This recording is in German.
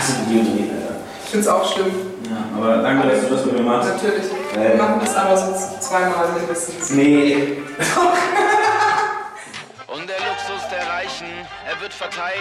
hasse Videodrehen, Alter. Ich find's auch schlimm. Ja, aber danke, dass du das mit mir machst. Natürlich. Wir machen das aber so zweimal mindestens. Nee. Und der Luxus der Reichen, er wird verteilt.